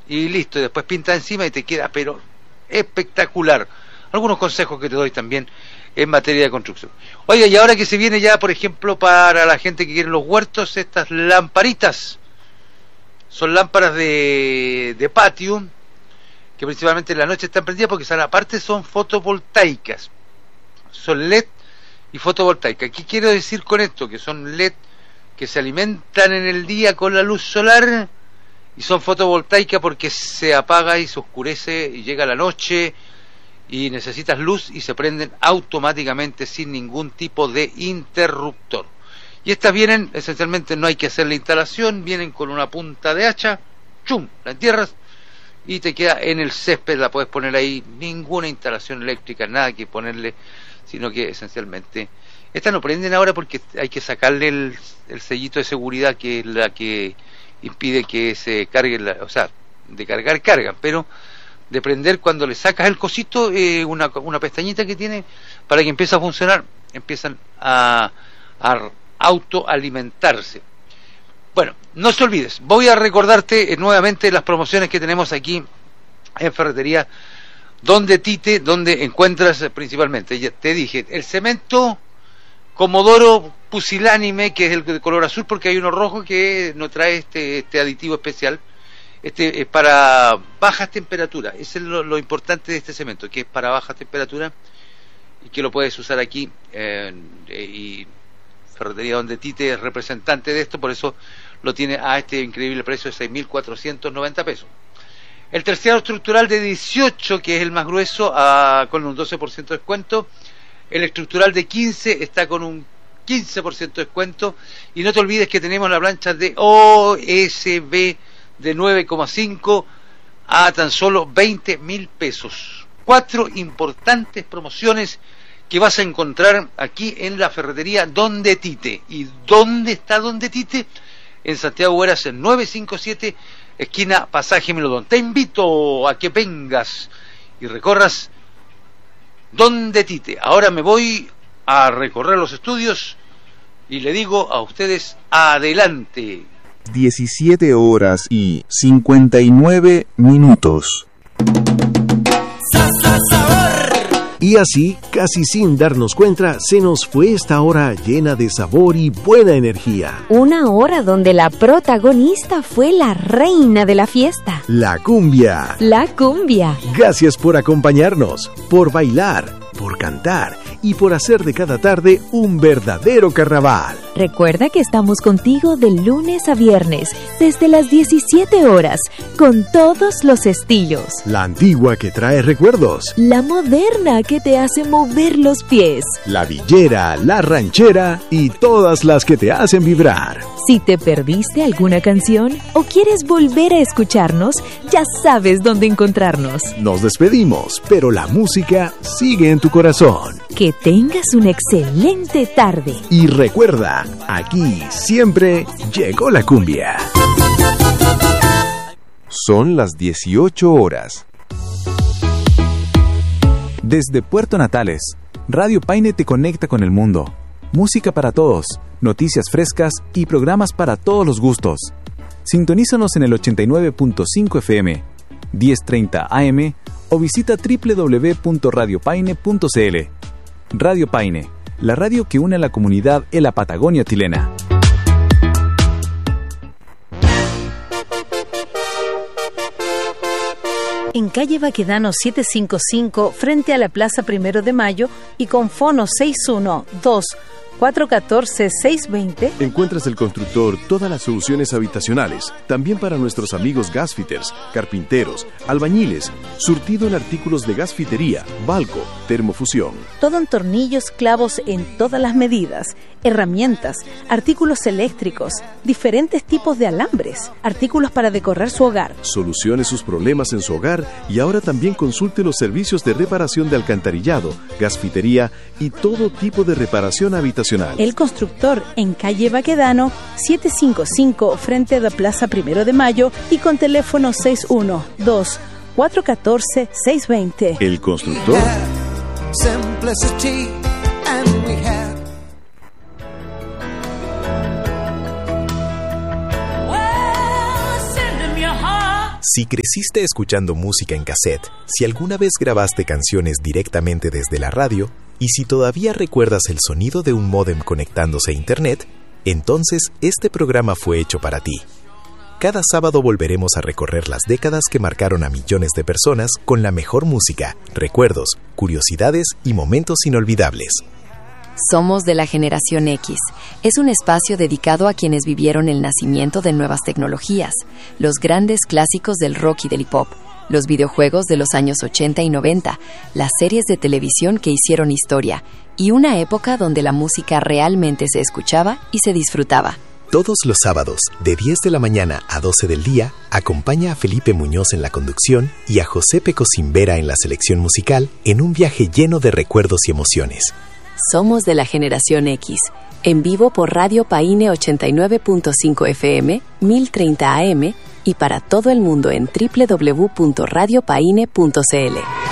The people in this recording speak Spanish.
y listo, y después pinta encima y te queda pero espectacular. Algunos consejos que te doy también en materia de construcción. Oiga, y ahora que se viene ya, por ejemplo, para la gente que quiere los huertos, estas lamparitas son lámparas de patio, que principalmente en la noche están prendidas porque aparte son fotovoltaicas, son LED y fotovoltaicas. ¿Qué quiero decir con esto? Que son LED que se alimentan en el día con la luz solar y son fotovoltaicas porque se apaga y se oscurece y llega la noche y necesitas luz y se prenden automáticamente sin ningún tipo de interruptor. Y estas vienen, esencialmente no hay que hacer la instalación, vienen con una punta de hacha, ¡chum!, la entierras y te queda en el césped, la puedes poner ahí, ninguna instalación eléctrica, nada que ponerle, sino que esencialmente estas no prenden ahora porque hay que sacarle el sellito de seguridad, que es la que impide que se cargue, o sea, de cargar cargan, pero de prender cuando le sacas el cosito, una pestañita que tiene para que empiece a funcionar, empiezan a autoalimentarse. Bueno, no se olvides, voy a recordarte nuevamente las promociones que tenemos aquí en Ferretería Donde Tite, donde encuentras principalmente, ya te dije, el cemento Comodoro pusilánime, que es el de color azul, porque hay uno rojo que no trae este aditivo especial. Este es para bajas temperaturas, ese es lo importante de este cemento, que es para bajas temperaturas y que lo puedes usar aquí, y Ferretería Donde Tite es representante de esto, por eso lo tiene a este increíble precio de 6.490 pesos. El terciario estructural de 18, que es el más grueso, con un 12% de descuento. El estructural de 15 está con un 15% de descuento. Y no te olvides que tenemos la plancha de OSB de 9,5 a tan solo 20.000 pesos. 4 importantes promociones que vas a encontrar aquí en la Ferretería Donde Tite. ¿Y dónde está Donde Tite? En Santiago Hueras, en 957, esquina Pasaje Melodón. Te invito a que vengas y recorras Donde Tite. Ahora me voy a recorrer los estudios y le digo a ustedes, adelante. 17 horas y 59 minutos. Y así, casi sin darnos cuenta, se nos fue esta hora llena de sabor y buena energía. Una hora donde la protagonista fue la reina de la fiesta. La cumbia. La cumbia. Gracias por acompañarnos, por bailar, por cantar y por hacer de cada tarde un verdadero carnaval. Recuerda que estamos contigo de lunes a viernes, desde las 17 horas, con todos los estilos. La antigua que trae recuerdos. La moderna que te hace mover los pies. La villera, la ranchera y todas las que te hacen vibrar. Si te perdiste alguna canción o quieres volver a escucharnos, ya sabes dónde encontrarnos. Nos despedimos, pero la música sigue en tu corazón. Que tengas una excelente tarde. Y recuerda, aquí siempre llegó la cumbia. Son las 18 horas. Desde Puerto Natales, Radio Paine te conecta con el mundo. Música para todos, noticias frescas y programas para todos los gustos. Sintonízanos en el 89.5 FM, 1030 AM o visita www.radiopaine.cl. Radio Paine, la radio que une a la comunidad en la Patagonia chilena. En calle Baquedano 755, frente a la Plaza 1 de Mayo y con fono 612-414-620. Encuentras del constructor todas las soluciones habitacionales, también para nuestros amigos gasfitters, carpinteros, albañiles, surtido en artículos de gasfitería, balco, termofusión. Todo en tornillos, clavos en todas las medidas, herramientas, artículos eléctricos, diferentes tipos de alambres, artículos para decorar su hogar. Solucione sus problemas en su hogar y ahora también consulte los servicios de reparación de alcantarillado, gasfitería y todo tipo de reparación habitacional. El Constructor, en calle Baquedano 755, frente a la Plaza 1 de Mayo y con teléfono 612-414-620. El Constructor. Si creciste escuchando música en cassette, si alguna vez grabaste canciones directamente desde la radio, y si todavía recuerdas el sonido de un módem conectándose a Internet, entonces este programa fue hecho para ti. Cada sábado volveremos a recorrer las décadas que marcaron a millones de personas con la mejor música, recuerdos, curiosidades y momentos inolvidables. Somos de la Generación X. Es un espacio dedicado a quienes vivieron el nacimiento de nuevas tecnologías, los grandes clásicos del rock y del hip-hop, los videojuegos de los años 80 y 90, las series de televisión que hicieron historia, y una época donde la música realmente se escuchaba y se disfrutaba. Todos los sábados, de 10 de la mañana a 12 del día, acompaña a Felipe Muñoz en la conducción y a José Pecosimbera en la selección musical en un viaje lleno de recuerdos y emociones. Somos de la Generación X, en vivo por Radio Paine 89.5 FM, 1030 AM y para todo el mundo en www.radiopaine.cl.